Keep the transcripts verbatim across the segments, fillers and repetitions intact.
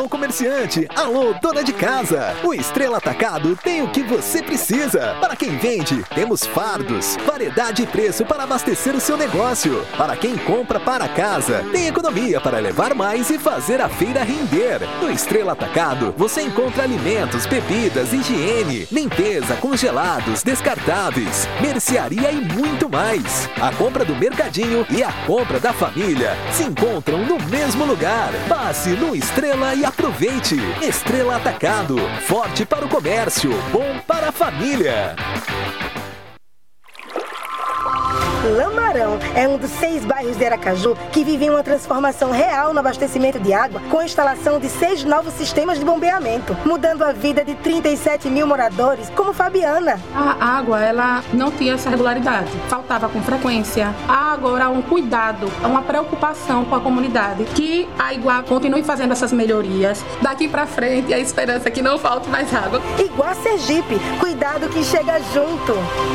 Alô, comerciante! Alô, dona de casa! O Estrela Atacado tem o que você precisa. Para quem vende, temos fardos, variedade e preço para abastecer o seu negócio. Para quem compra para casa, tem economia para levar mais e fazer a feira render. No Estrela Atacado, você encontra alimentos, bebidas, higiene, limpeza, congelados, descartáveis, mercearia e muito mais. A compra do mercadinho e a compra da família se encontram no mesmo lugar. Passe no Estrela e aproveite. Estrela Atacado, forte para o comércio, bom para a família. Lamarão é um dos seis bairros de Aracaju que vivem uma transformação real no abastecimento de água com a instalação de seis novos sistemas de bombeamento, mudando a vida de trinta e sete mil moradores, como Fabiana. A água, ela não tinha essa regularidade, faltava com frequência. Agora há um cuidado, uma preocupação com a comunidade, que a Iguá continue fazendo essas melhorias. Daqui para frente, a esperança é que não falte mais água. Iguá Sergipe, cuidado que chega junto.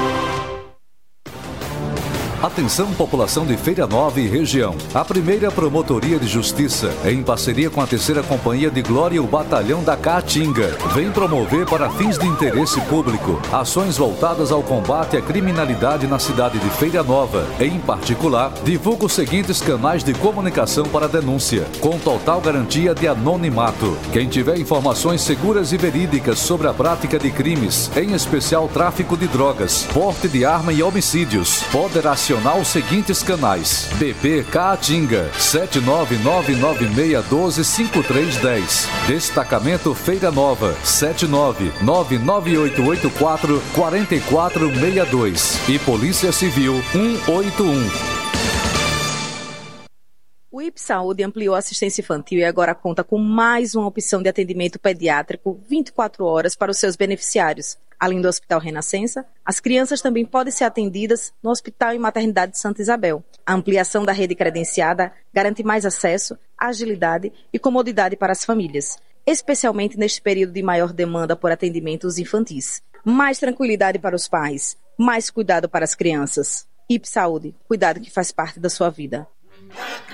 Atenção, população de Feira Nova e região. A primeira Promotoria de Justiça, em parceria com a terceira Companhia de Glória e o Batalhão da Caatinga, vem promover para fins de interesse público ações voltadas ao combate à criminalidade na cidade de Feira Nova. Em particular, divulga os seguintes canais de comunicação para denúncia, com total garantia de anonimato. Quem tiver informações seguras e verídicas sobre a prática de crimes, em especial tráfico de drogas, porte de arma e homicídios, poderá acionar os seguintes canais: B P Caatinga sete nove nove nove seis um dois cinco três um zero, Destacamento Feira Nova sete nove nove nove oito oito quatro quatro quatro seis dois e Polícia Civil um oito um. O I P Saúde ampliou a assistência infantil e agora conta com mais uma opção de atendimento pediátrico vinte e quatro horas para os seus beneficiários. Além do Hospital Renascença, as crianças também podem ser atendidas no Hospital e Maternidade de Santa Isabel. A ampliação da rede credenciada garante mais acesso, agilidade e comodidade para as famílias, especialmente neste período de maior demanda por atendimentos infantis. Mais tranquilidade para os pais, mais cuidado para as crianças. I P Saúde, cuidado que faz parte da sua vida.